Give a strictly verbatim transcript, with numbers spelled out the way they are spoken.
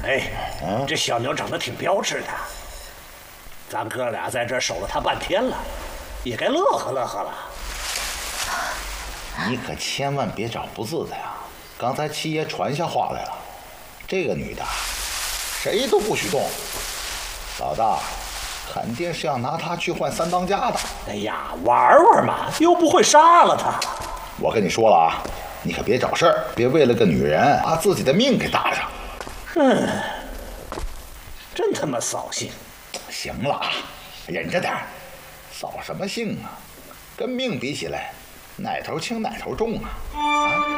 哎， 嗯， 这小妞长得挺标致的，咱哥俩在这儿守了她半天了，也该乐呵乐呵了。 你可千万别找不字的呀！刚才七爷传下话来了，这个女的，谁都不许动。老大，肯定是要拿她去换三当家的。 哎呀，玩玩嘛，又不会杀了她。 我跟你说了啊，你可别找事儿，别为了个女人把自己的命给搭上。 嗯，真他妈扫兴。 行了，忍着点儿，扫什么兴啊？跟命比起来，哪头轻哪头重啊？啊！